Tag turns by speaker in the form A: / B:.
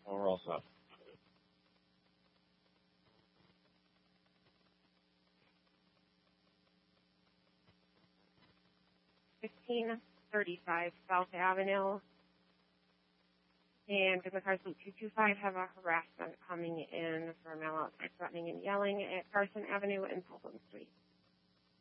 A: We're all set.
B: 1535 South Avenue. And in the car suite 225 have a harassment coming in for male outside threatening and yelling at Carson Avenue and Fulton Street.